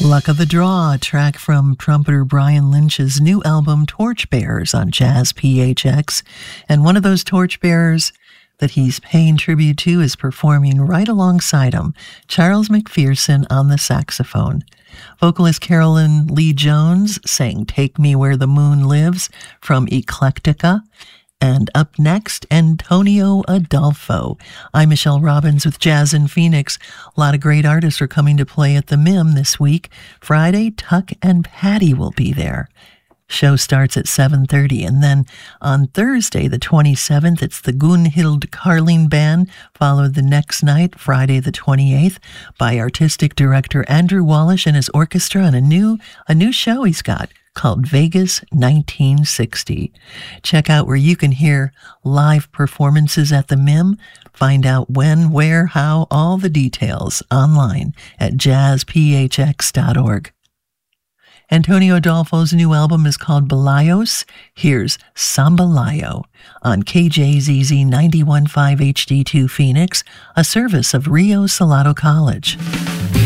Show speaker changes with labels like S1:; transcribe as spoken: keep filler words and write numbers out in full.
S1: Luck of the Draw, a track from trumpeter Brian Lynch's new album Torchbearers on Jazz P H X. And one of those torchbearers that he's paying tribute to is performing right alongside him, Charles McPherson on the saxophone. Vocalist Carolyn Lee Jones sang Take Me Where the Moon Lives from Eclectica. And up next, Antonio Adolfo. I'm Michelle Robbins with Jazz in Phoenix. A lot of great artists are coming to play at the M I M this week. Friday, Tuck and Patty will be there. Show starts at seven thirty, and then on Thursday, the twenty-seventh, it's the Gunhild Carling Band, followed the next night, Friday the twenty-eighth, by artistic director Andrew Wallish and his orchestra, and a new, a new show he's got called Vegas nineteen sixty. Check out where you can hear live performances at the M I M. Find out when, where, how, all the details online at jazz p h x dot org. Antonio Adolfo's new album is called Balayos. Here's Sambalayo on K J Z Z ninety-one point five H D two Phoenix, a service of Rio Salado College.